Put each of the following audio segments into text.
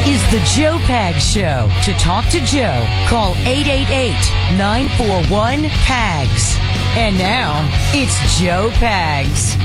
is the Joe Pags Show. To talk to Joe, call 888-941-PAGS. And now, it's Joe Pags.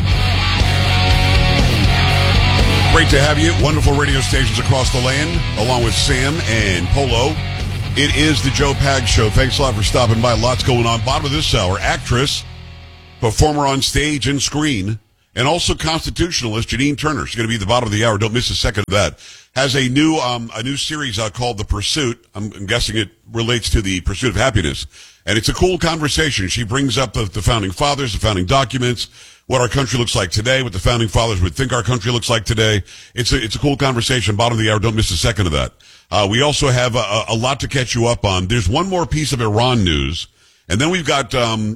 Great to have you. Wonderful radio stations across the land, along with Sam and Polo. It is the Joe Pags Show. Thanks a lot for stopping by. Lots going on. Bottom of this hour, actress, performer on stage and screen, and also constitutionalist Janine Turner. She's going to be at the bottom of the hour. Don't miss a second of that. Has a new series called The Pursuit. I'm guessing it relates to the pursuit of happiness. And it's a cool conversation. She brings up the founding fathers, the founding documents, what our country looks like today, what the founding fathers would think our country looks like today. It's a cool conversation. Bottom of the hour. Don't miss a second of that. We also have a lot to catch you up on. There's one more piece of Iran news. And then we've got Todd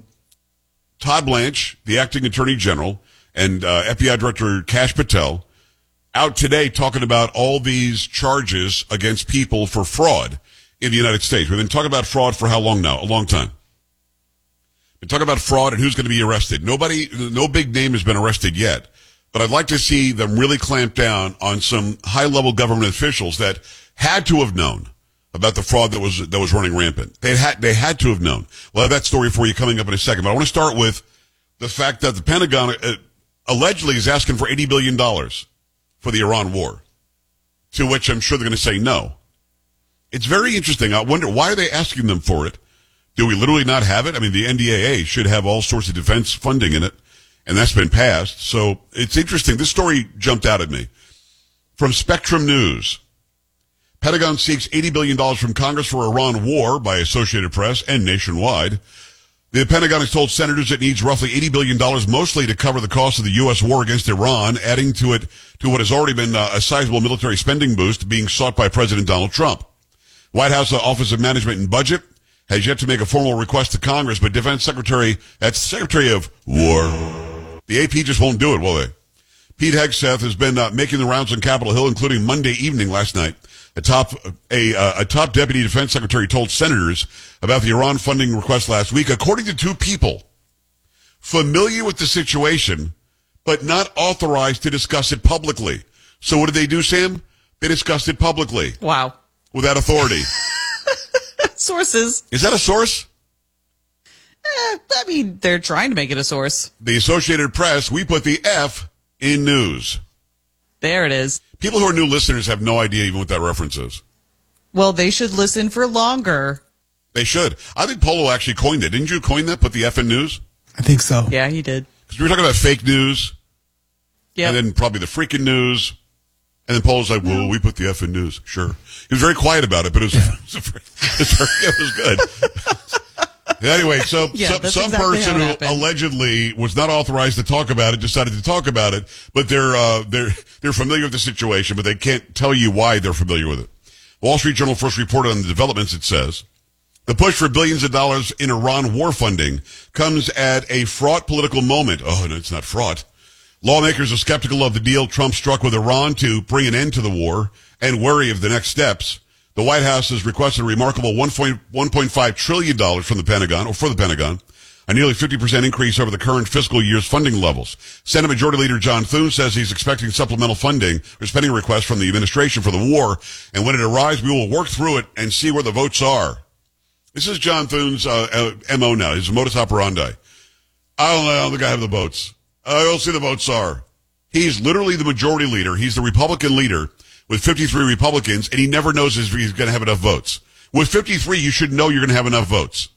Blanche, the acting attorney general, and FBI Director Kash Patel out today talking about all these charges against people for fraud in the United States. We've been talking about fraud for how long now? A long time. We've been talking about fraud and who's going to be arrested. No big name has been arrested yet, but I'd like to see them really clamp down on some high-level government officials that had to have known about the fraud that was running rampant. They had to have known. We'll have that story for you coming up in a second, but I want to start with the fact that the Pentagon allegedly is asking for $80 billion for the Iran war, to which I'm sure they're going to say no. It's very interesting. I wonder, why are they asking them for it? Do we literally not have it? I mean, the NDAA should have all sorts of defense funding in it, and that's been passed. So it's interesting. This story jumped out at me. From Spectrum News, Pentagon seeks $80 billion from Congress for Iran war by Associated Press and Nationwide. The Pentagon has told senators it needs roughly $80 billion, mostly to cover the cost of the U.S. war against Iran, adding to it to what has already been a sizable military spending boost being sought by President Donald Trump. White House Office of Management and Budget has yet to make a formal request to Congress, but Defense Secretary, that's Secretary of War, the AP just won't do it, will they? Pete Hegseth has been making the rounds on Capitol Hill, including Monday evening last night. A top deputy defense secretary told senators about the Iran funding request last week, according to two people familiar with the situation, but not authorized to discuss it publicly. So what did they do, Sam? They discussed it publicly. Wow. Without authority. Sources. Is that a source? I mean, they're trying to make it a source. The Associated Press, we put the F in news. There it is. People who are new listeners have no idea even what that reference is. Well, they should listen for longer. They should. I think Polo actually coined it. Didn't you coin that? Put the F in news? I think so. Yeah, he did. Because we were talking about fake news. Yeah. And then probably the freaking news. And then Polo's like, well, we put the F in news. Sure. He was very quiet about it, but it was good. Anyway, so some person who allegedly was not authorized to talk about it decided to talk about it, but they're familiar with the situation, but they can't tell you why they're familiar with it. Wall Street Journal first reported on the developments. It says the push for billions of dollars in Iran war funding comes at a fraught political moment. Oh, no, it's not fraught. Lawmakers are skeptical of the deal Trump struck with Iran to bring an end to the war and wary of the next steps. The White House has requested a remarkable $1.5 trillion from the Pentagon, or for the Pentagon, a nearly 50% increase over the current fiscal year's funding levels. Senate Majority Leader John Thune says he's expecting supplemental funding or spending requests from the administration for the war, and when it arrives, we will work through it and see where the votes are. This is John Thune's MO now, his modus operandi. I don't think I have the votes. I don't see the votes are. He's literally the majority leader. He's the Republican leader with 53 Republicans, and he never knows if he's going to have enough votes. With 53, you should know you're going to have enough votes.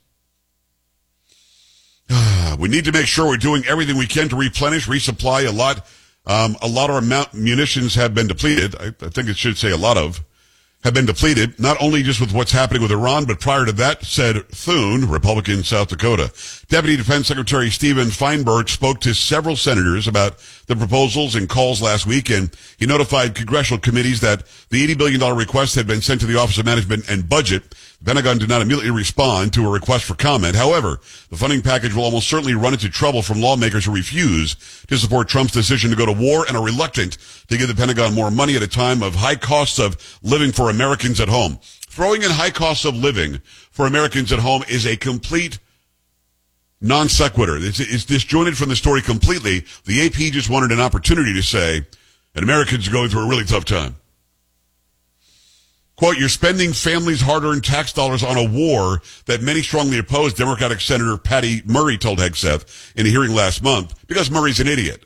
We need to make sure we're doing everything we can to replenish, resupply a lot. A lot of munitions have been depleted. I think it should say a lot of have been depleted, not only just with what's happening with Iran, but prior to that, said Thune, Republican, South Dakota. Deputy Defense Secretary Stephen Feinberg spoke to several senators about the proposals and calls last week, and he notified congressional committees that the $80 billion request had been sent to the Office of Management and Budget. The Pentagon did not immediately respond to a request for comment. However, the funding package will almost certainly run into trouble from lawmakers who refuse to support Trump's decision to go to war and are reluctant to give the Pentagon more money at a time of high costs of living for Americans at home. Throwing in high costs of living for Americans at home is a complete non sequitur. It's disjointed from the story completely. The AP just wanted an opportunity to say that Americans are going through a really tough time. Quote, you're spending families' hard-earned tax dollars on a war that many strongly oppose, Democratic Senator Patty Murray told Hegseth in a hearing last month, because Murray's an idiot.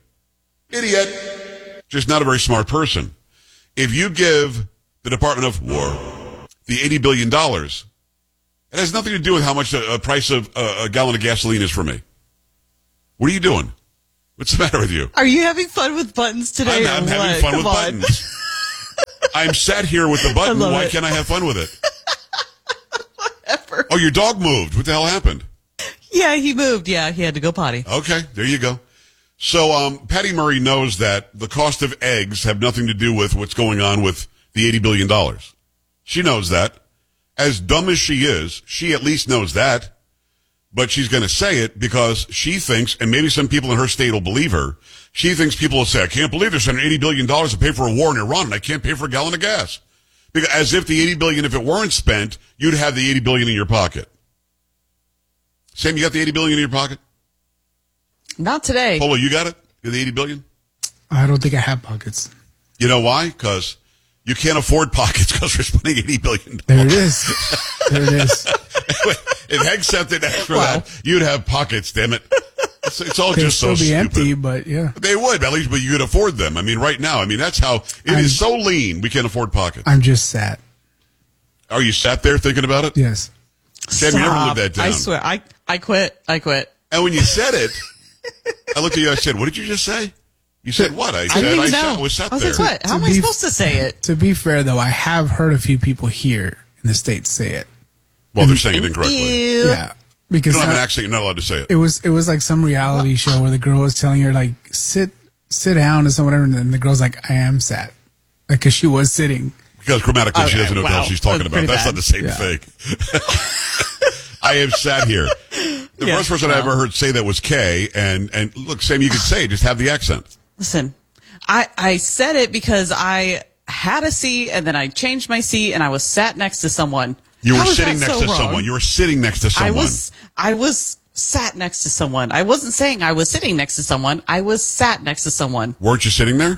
Idiot. Just not a very smart person. If you give the Department of War the $80 billion, it has nothing to do with how much the price of a gallon of gasoline is for me. What are you doing? What's the matter with you? Are you having fun with buttons today? I'm having fun with buttons. I'm sat here with the button. Why can't I have fun with it? Whatever. Oh, your dog moved. What the hell happened? Yeah, he moved. Yeah, he had to go potty. Okay, there you go. So Patty Murray knows that the cost of eggs have nothing to do with what's going on with the $80 billion. She knows that. As dumb as she is, she at least knows that. But she's going to say it because she thinks, and maybe some people in her state will believe her, she thinks people will say, I can't believe they're spending $80 billion to pay for a war in Iran, and I can't pay for a gallon of gas. Because as if the $80 billion, if it weren't spent, you'd have the $80 billion in your pocket. Sam, you got the $80 billion in your pocket? Not today. Polo, you got it? You got the $80 billion? I don't think I have pockets. You know why? Because you can't afford pockets because we're spending $80 billion. There it is. There it is. If Hegseth didn't ask for that, you'd have pockets, damn it. It's all They'd just so still be stupid. empty, but yeah. They would, at least, but you could afford them. I mean, right now, I mean, that's how, it is so lean, we can't afford pockets. I'm just sad. Are you sat there thinking about it? Yes. Sam, you never lived that down. I swear, I quit. And when you said it, I looked at you, I said, what did you just say? You said what? I didn't even know. I was sat I was there. like, what? How am I supposed to say it? To be fair, though, I have heard a few people here in the States say it. Well, they're saying it incorrectly. Ew. Yeah. Because You don't have an accent, you're not allowed to say it. It was like some reality show where the girl was telling her, like, sit down or something, whatever, and then the girl's like, I am sat. Like, because she was sitting. Because grammatically, she doesn't know what the hell she's talking about. That's not the same Yeah. thing. I have sat here. The first person I ever heard say that was Kay, and look, Sam, you could say it, just have the accent. Listen, I said it because I had a seat and then I changed my seat and I was sat next to someone. You were How is sitting that next so to wrong? someone. You were sitting next to someone. I was sat next to someone. I wasn't saying I was sitting next to someone. I was sat next to someone. Weren't you sitting there?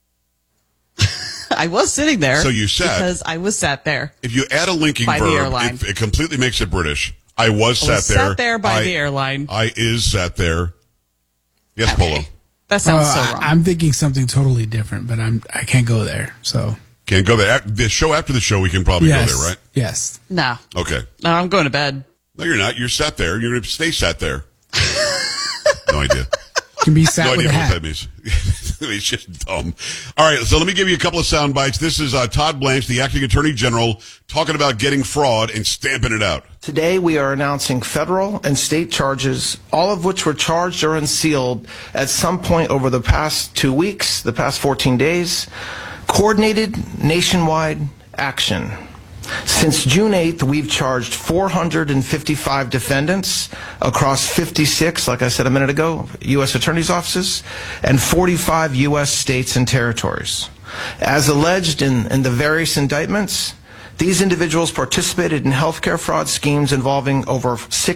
I was sitting there. So you sat. Because I was sat there. If you add a linking By the verb, airline. it completely makes it British. I was sat there. Sat there by the airline. I is sat there. Yes, Polo. That sounds so wrong. I'm thinking something totally different, but I can't go there. So Can't go there. The show after the show, we can probably go there, right? Yes. No. Okay. No, I'm going to bed. No, you're not. You're sat there. You're going to stay sat there. No idea. Can be sat No with idea a what hat. that means. It's just dumb. All right, so let me give you a couple of sound bites. This is Todd Blanche, the acting attorney general, talking about getting fraud and stamping it out. Today we are announcing federal and state charges, all of which were charged or unsealed at some point over the past 2 weeks, the past 14 days. Coordinated nationwide action. Since June 8th, we've charged 455 defendants across 56, like I said a minute ago, U.S. attorney's offices, and 45 U.S. states and territories. As alleged in the various indictments, these individuals participated in healthcare fraud schemes involving over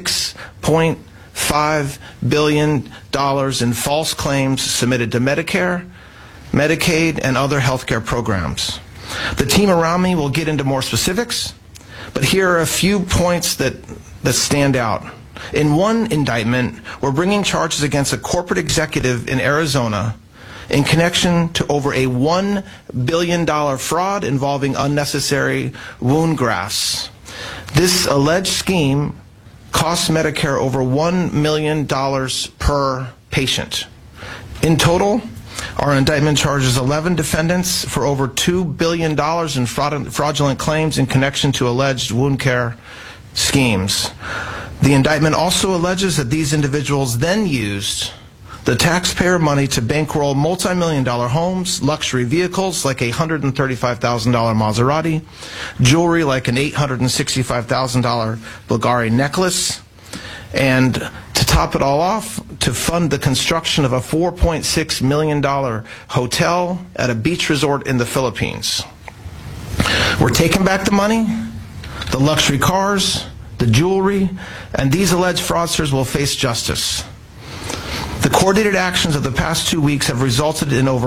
$6.5 billion in false claims submitted to Medicare, Medicaid, and other healthcare programs. The team around me will get into more specifics, but here are a few points that stand out. In one indictment, we're bringing charges against a corporate executive in Arizona in connection to over a $1 billion fraud involving unnecessary wound grafts. This alleged scheme costs Medicare over $1 million per patient. In total, our indictment charges 11 defendants for over $2 billion in fraudulent claims in connection to alleged wound care schemes. The indictment also alleges that these individuals then used the taxpayer money to bankroll multi-million-dollar homes, luxury vehicles like a $135,000 Maserati, jewelry like an $865,000 Bulgari necklace, and to top it all off, to fund the construction of a $4.6 million hotel at a beach resort in the Philippines. We're taking back the money, the luxury cars, the jewelry, and these alleged fraudsters will face justice. The coordinated actions of the past 2 weeks have resulted in over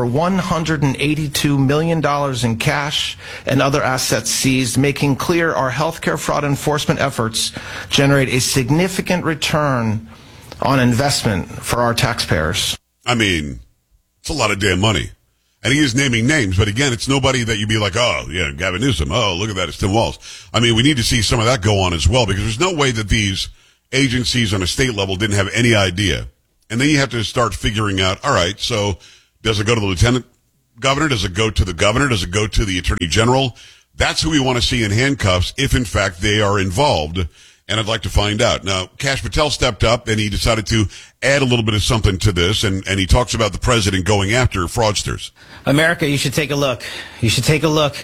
$182 million in cash and other assets seized, making clear our healthcare fraud enforcement efforts generate a significant return on investment for our taxpayers. I mean, it's a lot of damn money. And he is naming names, but again, it's nobody that you'd be like, oh, yeah, Gavin Newsom. Oh, look at that, it's Tim Walz. I mean, we need to see some of that go on as well, because there's no way that these agencies on a state level didn't have any idea. And then you have to start figuring out, all right, so does it go to the lieutenant governor? Does it go to the governor? Does it go to the attorney general? That's who we want to see in handcuffs if, in fact, they are involved. And I'd like to find out. Now, Kash Patel stepped up and he decided to add a little bit of something to this. And he talks about the president going after fraudsters. America, you should take a look. You should take a look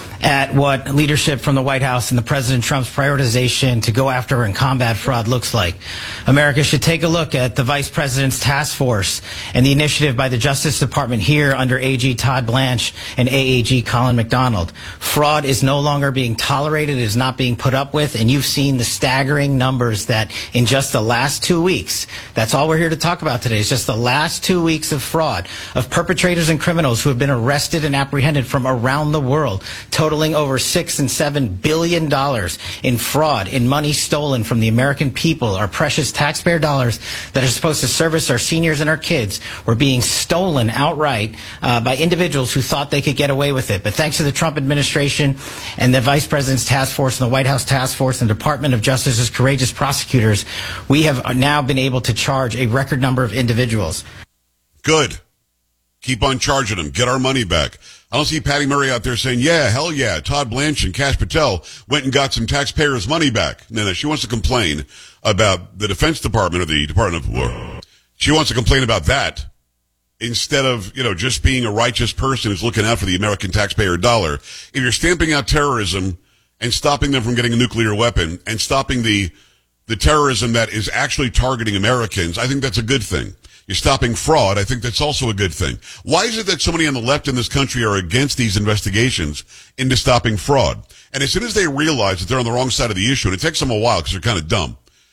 at what leadership from the White House and the President Trump's prioritization to go after and combat fraud looks like. America should take a look at the Vice President's task force and the initiative by the Justice Department here under AG Todd Blanche and AAG Colin McDonald. Fraud is no longer being tolerated, it is not being put up with, and you've seen the staggering numbers that in just the last 2 weeks, that's all we're here to talk about today, is just the last 2 weeks of fraud, of perpetrators and criminals who have been arrested and apprehended from around the world, totaling over $6 and $7 billion in fraud, in money stolen from the American people. Our precious taxpayer dollars that are supposed to service our seniors and our kids were being stolen outright by individuals who thought they could get away with it. But thanks to the Trump administration and the Vice President's task force and the White House task force and the Department of Justice's courageous prosecutors, we have now been able to charge a record number of individuals. Good. Keep on charging them. Get our money back. I don't see Patty Murray out there saying, yeah, hell yeah, Todd Blanche and Kash Patel went and got some taxpayers' money back. No, she wants to complain about the Defense Department or the Department of War. She wants to complain about that instead of, just being a righteous person who's looking out for the American taxpayer dollar. If you're stamping out terrorism and stopping them from getting a nuclear weapon and stopping the terrorism that is actually targeting Americans, I think that's a good thing. You're stopping fraud. I think that's also a good thing. Why is it that so many on the left in this country are against these investigations into stopping fraud? And as soon as they realize that they're on the wrong side of the issue, and it takes them a while because they're kind of dumb,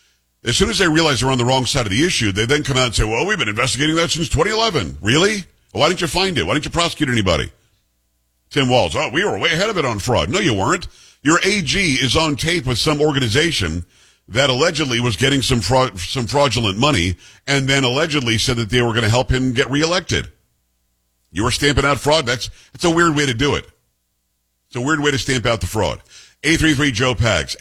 as soon as they realize they're on the wrong side of the issue, they then come out and say, well, we've been investigating that since 2011. Really? Well, why didn't you find it? Why didn't you prosecute anybody? Tim Walz, we were way ahead of it on fraud. No, you weren't. Your AG is on tape with some organization that allegedly was getting some fraudulent money and then allegedly said that they were going to help him get reelected. You were stamping out fraud? That's a weird way to do it. It's a weird way to stamp out the fraud. 833-JOE-PAGS,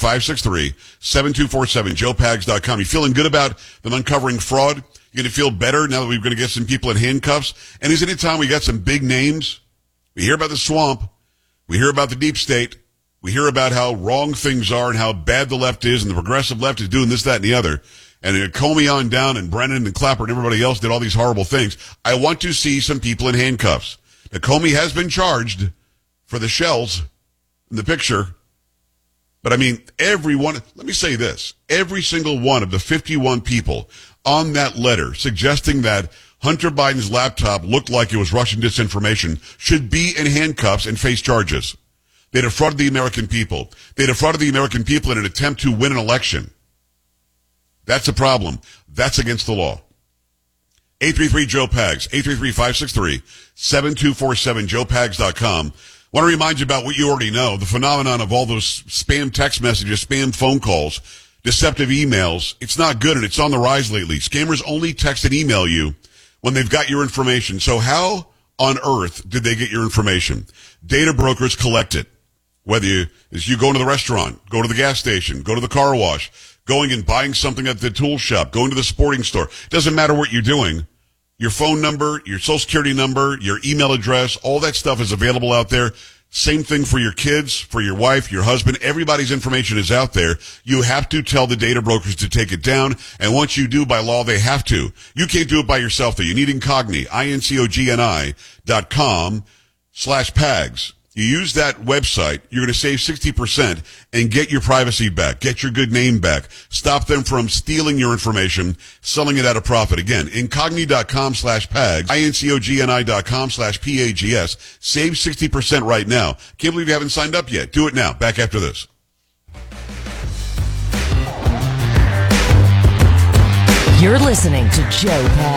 833-563-7247, joepags.com. You feeling good about them uncovering fraud? You're going to feel better now that we're going to get some people in handcuffs? And isn't it time we got some big names? We hear about the swamp. We hear about the deep state. We hear about how wrong things are and how bad the left is and the progressive left is doing this, that, and the other. And Comey on down and Brennan and Clapper and everybody else did all these horrible things. I want to see some people in handcuffs. Now, Comey has been charged for the shells in the picture. But I mean, let me say this, every single one of the 51 people on that letter suggesting that Hunter Biden's laptop looked like it was Russian disinformation should be in handcuffs and face charges. They defrauded the American people. They defrauded the American people in an attempt to win an election. That's a problem. That's against the law. 833-JOE-PAGS, 833-563-7247, joepags.com. Want to remind you about what you already know, the phenomenon of all those spam text messages, spam phone calls, deceptive emails. It's not good and it's on the rise lately. Scammers only text and email you when they've got your information. So how on earth did they get your information? Data brokers collect it. Whether you go into the restaurant, go to the gas station, go to the car wash, going and buying something at the tool shop, going to the sporting store. It doesn't matter what you're doing. Your phone number, your social security number, your email address, all that stuff is available out there. Same thing for your kids, for your wife, your husband. Everybody's information is out there. You have to tell the data brokers to take it down. And once you do, by law, they have to. You can't do it by yourself, though. You need Incogni, incogni.com/PAGS. You use that website, you're going to save 60% and get your privacy back, get your good name back, stop them from stealing your information, selling it at a profit. Again, incogni.com/PAGS, incogni.com/PAGS. Save 60% right now. Can't believe you haven't signed up yet. Do it now. Back after this. You're listening to Joe Pags.